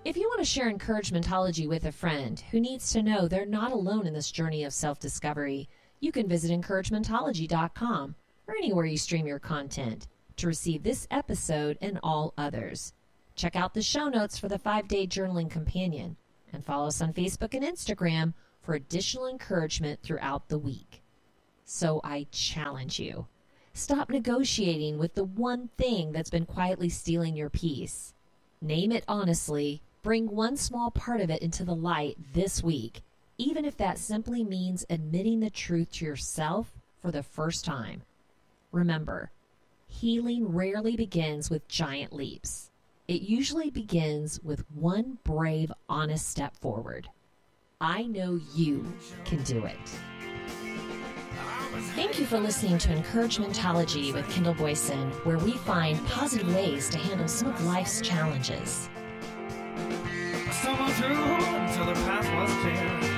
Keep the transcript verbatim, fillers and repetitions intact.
If you want to share Encouragementology with a friend who needs to know they're not alone in this journey of self-discovery, you can visit encouragementology dot com or anywhere you stream your content to receive this episode and all others. Check out the show notes for the five-day journaling companion and follow us on Facebook and Instagram for additional encouragement throughout the week. So I challenge you, stop negotiating with the one thing that's been quietly stealing your peace. Name it honestly. Bring one small part of it into the light this week, even if that simply means admitting the truth to yourself for the first time. Remember, healing rarely begins with giant leaps. It usually begins with one brave, honest step forward. I know you can do it. Thank you for listening to Encouragementology with Kendall Boyson, where we find positive ways to handle some of life's challenges. Someone through